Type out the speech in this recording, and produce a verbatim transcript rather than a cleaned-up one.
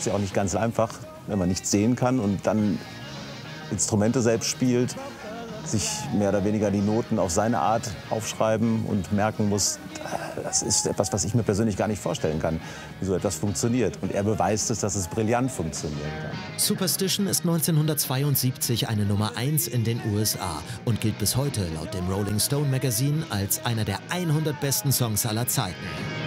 ist ja auch nicht ganz einfach, wenn man nichts sehen kann und dann Instrumente selbst spielt, sich mehr oder weniger die Noten auf seine Art aufschreiben und merken muss, das ist etwas, was ich mir persönlich gar nicht vorstellen kann, wie so etwas funktioniert. Und er beweist es, dass es brillant funktionieren kann. Superstition ist neunzehnhundertzweiundsiebzig eine Nummer eins in den U S A und gilt bis heute laut dem Rolling Stone Magazine als einer der hundert besten Songs aller Zeiten.